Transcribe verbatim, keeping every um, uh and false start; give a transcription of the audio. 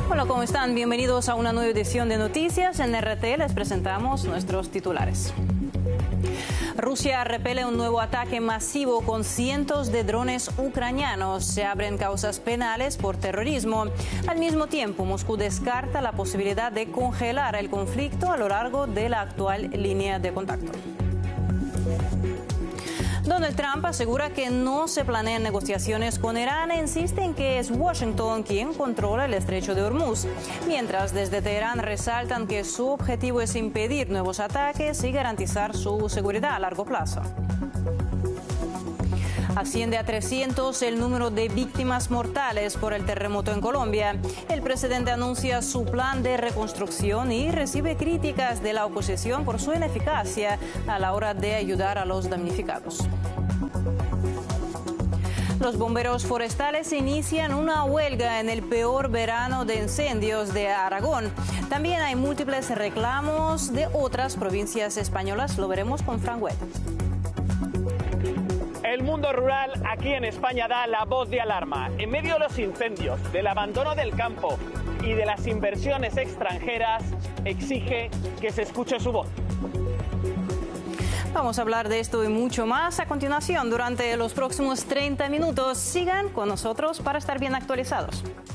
Hola, ¿cómo están? Bienvenidos a una nueva edición de Noticias. En R T les presentamos nuestros titulares. Rusia repele un nuevo ataque masivo con cientos de drones ucranianos. Se abren causas penales por terrorismo. Al mismo tiempo, Moscú descarta la posibilidad de congelar el conflicto a lo largo de la actual línea de contacto. Donald Trump asegura que no se planean negociaciones con Irán e insiste en que es Washington quien controla el estrecho de Hormuz, mientras desde Teherán resaltan que su objetivo es impedir nuevos ataques y garantizar su seguridad a largo plazo. Asciende a trescientos el número de víctimas mortales por el terremoto en Colombia. El presidente anuncia su plan de reconstrucción y recibe críticas de la oposición por su ineficacia a la hora de ayudar a los damnificados. Los bomberos forestales inician una huelga en el peor verano de incendios de Aragón. También hay múltiples reclamos de otras provincias españolas. Lo veremos con Frank Webb. El mundo rural aquí en España da la voz de alarma. En medio de los incendios, del abandono del campo y de las inversiones extranjeras, exige que se escuche su voz. Vamos a hablar de esto y mucho más a continuación durante los próximos treinta minutos. Sigan con nosotros para estar bien actualizados.